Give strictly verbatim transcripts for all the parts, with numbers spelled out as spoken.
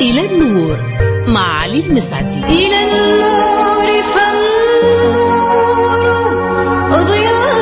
إلى النور مع علي المسعدي. إلى النور فالنور ضياء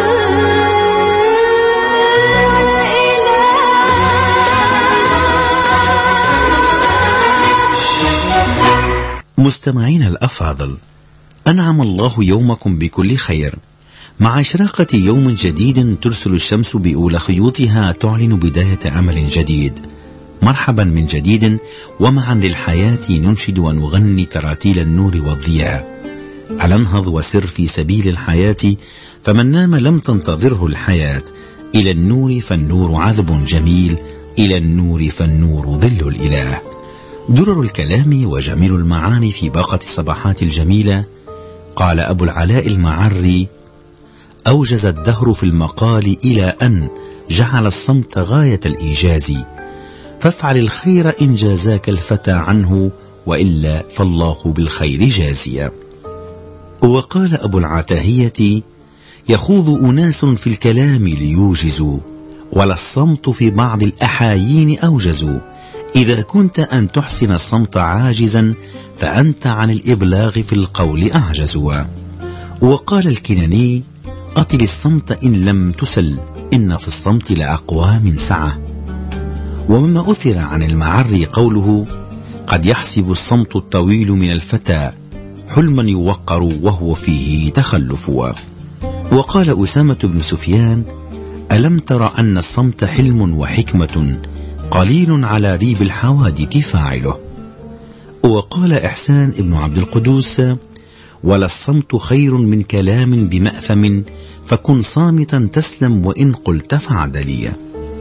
مستمعين الأفاضل، أنعم الله يومكم بكل خير. مع إشراقة يوم جديد ترسل الشمس بأولى خيوطها تعلن بداية أمل جديد. مرحبا من جديد، ومعا للحياة ننشد ونغني تراتيل النور والضياء. على انهض وسر في سبيل الحياة، فمن نام لم تنتظره الحياة. إلى النور فالنور عذب جميل، إلى النور فالنور ظل الإله. درر الكلام وجميل المعاني في باقة الصباحات الجميلة. قال أبو العلاء المعري: أوجز الدهر في المقال إلى أن جعل الصمت غاية الإيجاز، فافعل الخير إن جازاك الفتى عنه، وإلا فالله بالخير جازيا. وقال أبو العتاهية: يخوض أناس في الكلام ليوجزوا، ولا الصمت في بعض الأحايين أوجزوا. إذا كنت أن تحسن الصمت عاجزا، فأنت عن الإبلاغ في القول أعجزوا. وقال الكناني: أطل الصمت إن لم تسل، إن في الصمت لأقوام سعة. ومما أثر عن المعري قوله: قد يحسب الصمت الطويل من الفتى حلما يوقر وهو فيه تخلف. وقال أسامة بن سفيان: ألم تر أن الصمت حلم وحكمة، قليل على ريب الحوادث فاعله. وقال إحسان ابن عبد القدوس: ولا الصمت خير من كلام بمأثم، فكن صامتا تسلم وإن قلت فعدليا.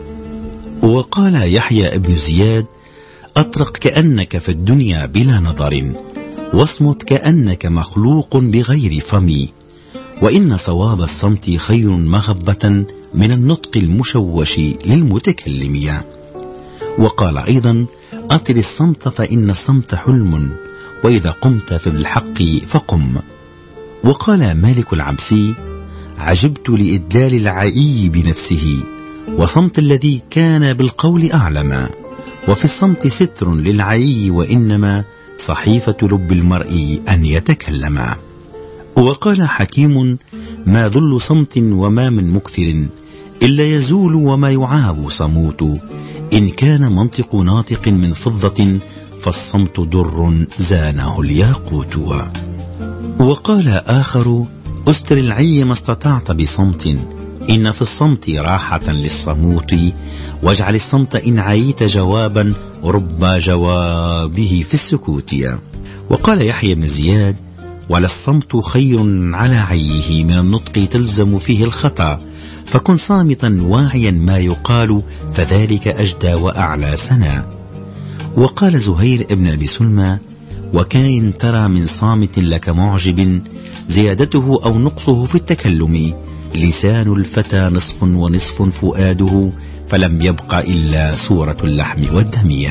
وقال يحيى ابن زياد: أطرق كأنك في الدنيا بلا نظر، واصمت كأنك مخلوق بغير فم، وإن صواب الصمت خير مغبة من النطق المشوش للمتكلم. وقال أيضا: أطل الصمت فإن الصمت حلم، وإذا قمت في الحق فقم. وقال مالك العبسي: عجبت لإدلال العئي بنفسه، وصمت الذي كان بالقول أعلما، وفي الصمت ستر للعئي، وإنما صحيفة لب المرء أن يتكلم. وقال حكيم: ما ذل صمت وما من مكثر، إلا يزول وما يعاب صموت، إن كان منطق ناطق من فضة، فالصمت در زانه الياقوت. وقال آخر: أستر العي ما استطعت بصمت، إن في الصمت راحة للصموت، واجعل الصمت إن عيت جوابا، رب جوابه في السكوت. وقال يحيى بن زياد: ولا الصمت خير على عيه من النطق تلزم فيه الخطأ، فكن صامتا واعيا ما يقال، فذلك أجدى وأعلى سنا. وقال زهير ابن أبي سلمى: وكاين ترى من صامت لك معجب، زيادته أو نقصه في التكلم، لسان الفتى نصف ونصف فؤاده، فلم يبق إلا صورة اللحم والدم.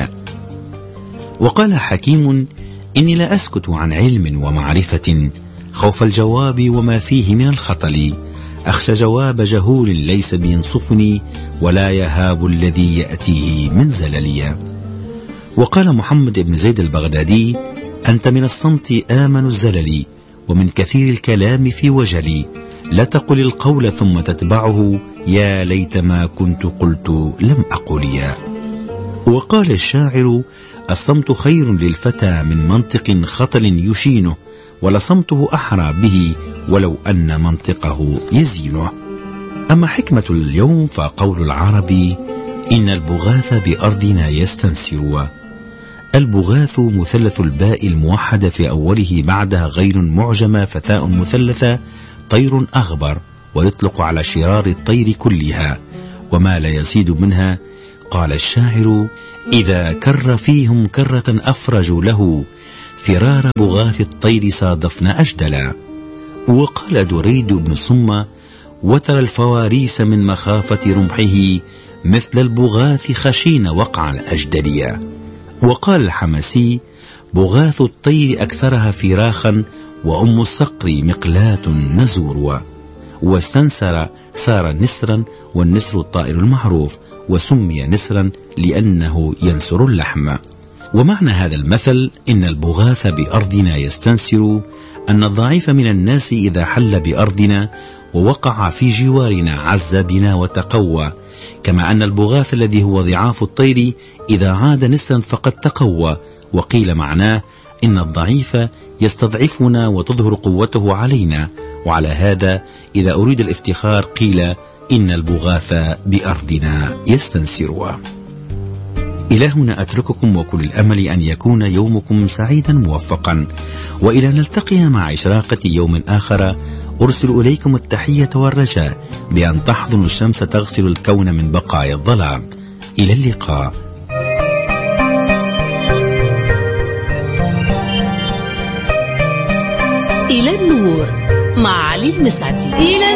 وقال حكيم: إني لا أسكت عن علم ومعرفة، خوف الجواب وما فيه من الخطل، أخشى جواب جهول ليس بينصفني، ولا يهاب الذي يأتيه من زللي. وقال محمد بن زيد البغدادي: أنت من الصمت آمن الزلل، ومن كثير الكلام في وجلي، لا تقل القول ثم تتبعه، يا ليت ما كنت قلت لم أقل. وقال الشاعر: الصمت خير للفتى من منطق خطل يشينه، ولصمته أحرى به ولو أن منطقه يزينه. أما حكمة اليوم فقول العرب: إن البغاث بأرضنا يستنسر. البغاث مثلث الباء الموحدة في أوله بعدها غين معجمة فتاء مثلثة، طير أغبر، ويطلق على شرار الطير كلها وما لا يزيد منها. قال الشاعر: إذا كر فيهم كرة أفرجوا له، فرار بغاث الطير صادفنا أجدلا. وقال دريد بن صمة: وترى الفواريس من مخافة رمحه، مثل البغاث خشين وقع الأجدليا. وقال الحمسي: بغاث الطير أكثرها فراخا، وأم الصقر مقلاة نزور. واستنسر صار نسرا، والنسر الطائر المعروف، وسمي نسرا لأنه ينسر اللحم. ومعنى هذا المثل: إن البغاث بأرضنا يستنسر، أن الضعيف من الناس إذا حل بأرضنا ووقع في جوارنا عز بنا وتقوى، كما أن البغاث الذي هو ضعاف الطير إذا عاد نسرا فقد تقوى. وقيل معناه إن الضعيف يستضعفنا وتظهر قوته علينا، وعلى هذا إذا أريد الافتخار قيل إن البغاث بأرضنا يستنسر. إلى هنا أترككم، وكل الأمل أن يكون يومكم سعيدا موفقا، وإلى نلتقي مع إشراقة يوم آخر. أرسل إليكم التحية والرجاء بأن تحضن الشمس تغسل الكون من بقايا الظلام. إلى اللقاء. إلى النور مع علي المسعدي.